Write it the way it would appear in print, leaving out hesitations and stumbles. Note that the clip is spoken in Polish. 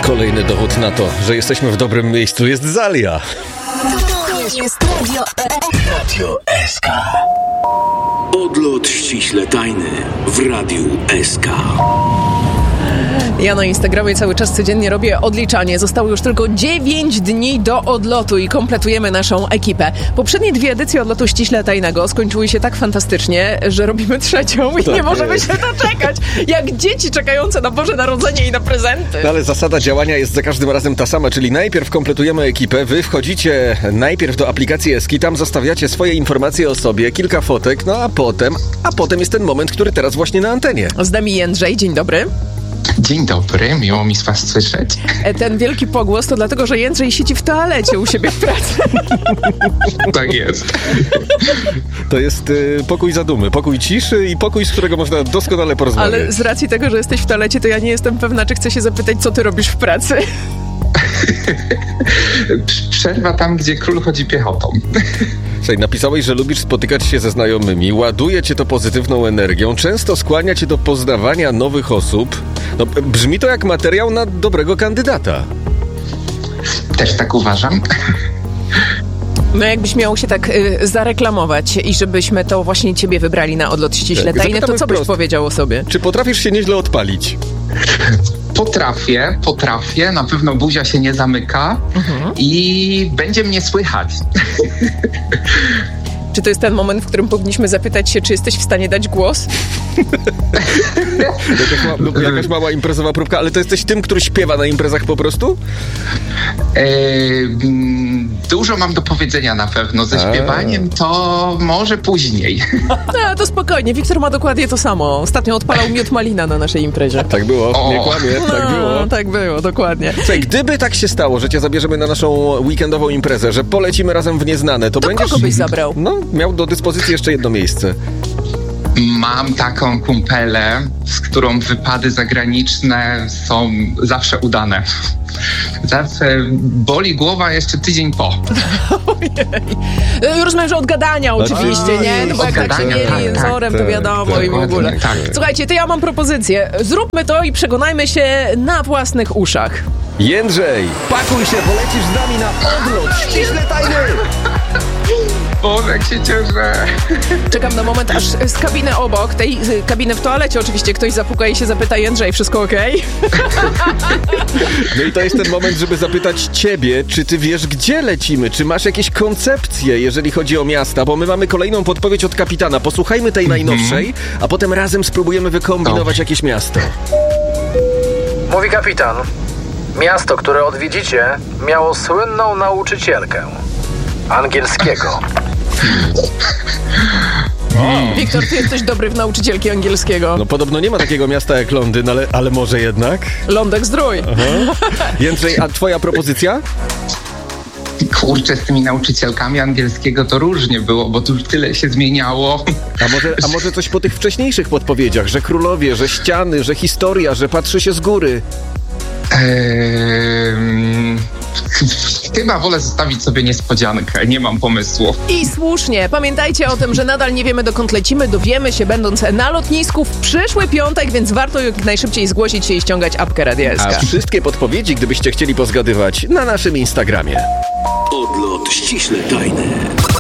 Kolejny dowód na to, że jesteśmy w dobrym miejscu, jest Zalia. To jest Radio SK. Odlot ściśle tajny w Radiu SK. Ja na Instagramie cały czas codziennie robię odliczanie. Zostało już tylko 9 dni do odlotu i kompletujemy naszą ekipę. Poprzednie 2 edycje odlotu ściśle tajnego skończyły się tak fantastycznie, że robimy trzecią i nie możemy się doczekać. Jak dzieci czekające na Boże Narodzenie i na prezenty. No ale zasada działania jest za każdym razem ta sama, czyli najpierw kompletujemy ekipę, wy wchodzicie najpierw do aplikacji Eski, tam zostawiacie swoje informacje o sobie, kilka fotek, no a potem jest ten moment, który teraz właśnie na antenie. Z nami Jędrzej, dzień dobry. Dzień dobry, miło mi z was słyszeć. Ten wielki pogłos to dlatego, że Jędrzej siedzi w toalecie u siebie w pracy. Tak jest. To jest pokój zadumy, pokój ciszy i pokój, z którego można doskonale porozmawiać. Ale z racji tego, że jesteś w toalecie, to ja nie jestem pewna, czy chcę się zapytać, co ty robisz w pracy. Przerwa tam, gdzie król chodzi piechotą. Słuchaj, napisałeś, że lubisz spotykać się ze znajomymi, ładuje cię to pozytywną energią, często skłania cię do poznawania nowych osób. No, brzmi to jak materiał na dobrego kandydata. Też tak uważam. No jakbyś miał się tak zareklamować i żebyśmy to właśnie ciebie wybrali na odlot ściśle tajny, to co byś powiedział o sobie? Czy potrafisz się nieźle odpalić? Potrafię, na pewno buzia się nie zamyka i będzie mnie słychać. Czy to jest ten moment, w którym powinniśmy zapytać się, czy jesteś w stanie dać głos? Jakaś mała imprezowa próbka, ale to jesteś tym, który śpiewa na imprezach po prostu? Dużo mam do powiedzenia na pewno. Ze śpiewaniem to może później. No, to spokojnie. Wiktor ma dokładnie to samo. Ostatnio odpalał miód malina na naszej imprezie. Tak było, nie kłamie, tak było. Tak było, dokładnie. Słuchaj, gdyby tak się stało, że cię zabierzemy na naszą weekendową imprezę, że polecimy razem w nieznane, to będziesz... kogo byś zabrał? No, miał do dyspozycji jeszcze jedno miejsce. Mam taką kumpelę, z którą wypady zagraniczne są zawsze udane. Zawsze boli głowa jeszcze tydzień po. Ojej. Rozumiem, że od gadania oczywiście, nie? No bo jak tak się mieli jęzorem, to wiadomo i w ogóle. Tak. Słuchajcie, to ja mam propozycję. Zróbmy to i przekonajmy się na własnych uszach. Jędrzej, pakuj się, polecisz z nami na odlot ściśle tajny! Boże, jak się cieszę. Czekam na moment, aż z kabiny obok, tej kabiny w toalecie oczywiście, ktoś zapuka i się zapyta: Jędrzej, wszystko okej? No i to jest ten moment, żeby zapytać ciebie, czy ty wiesz, gdzie lecimy? Czy masz jakieś koncepcje, jeżeli chodzi o miasta? Bo my mamy kolejną podpowiedź od kapitana. Posłuchajmy tej najnowszej, a potem razem spróbujemy wykombinować jakieś miasto. Mówi kapitan. Miasto, które odwiedzicie, miało słynną nauczycielkę angielskiego. Wiktor, ty jesteś dobry w nauczycielki angielskiego. No podobno nie ma takiego miasta jak Londyn, ale może jednak? Lądek Zdrój. Jędrzej, a twoja propozycja? Kurczę, z tymi nauczycielkami angielskiego to różnie było, bo tu już tyle się zmieniało. A może coś po tych wcześniejszych podpowiedziach, że królowie, że ściany, że historia, że patrzy się z góry? Chyba wolę zostawić sobie niespodziankę, nie mam pomysłu. I słusznie. Pamiętajcie o tym, że nadal nie wiemy, dokąd lecimy. Dowiemy się, będąc na lotnisku w przyszły piątek, więc warto jak najszybciej zgłosić się i ściągać apkę Radia SK. A wszystkie podpowiedzi, gdybyście chcieli pozgadywać, na naszym Instagramie. Odlot ściśle tajny.